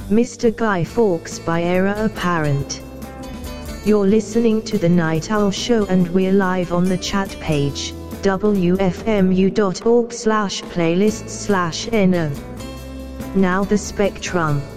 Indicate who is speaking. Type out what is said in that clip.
Speaker 1: Mr. Guy Fawkes by Error Apparent. You're listening to The Night Owl Show and we're live on the chat page, wfmu.org/playlists/no. Now the Spectrum.